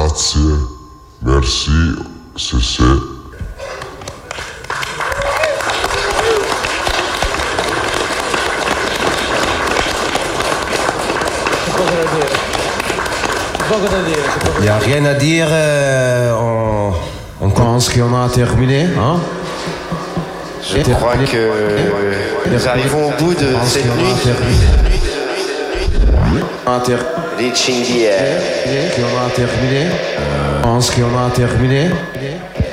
Grazie. Merci. C'est. Il n'y a rien à dire, on pense qu'on a terminé, hein? Je crois que nous arrivons au bout de cette nuit. Reaching the air. On a terminé. Je pense qu'on a terminé.